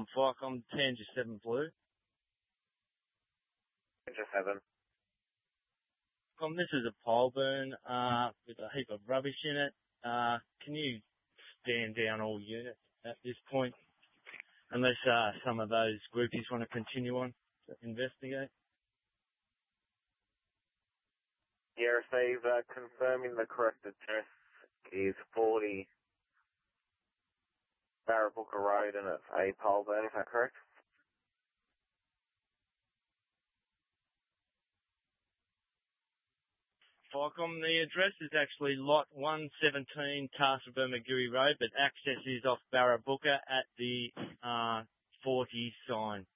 Ficom, Tanger 7 Blue. Tanger 7. This is a pole burn with a heap of rubbish in it. Can you stand down all units at this point? Unless some of those groupies want to continue on to investigate. Yeah, receive. Confirming the correct address is 40 Barrabooka Road and it's a pole burn, is that correct? Ficom, the address is actually lot 117 Castlebur-Magiri Road, but access is off Barrabooka at the 40 sign.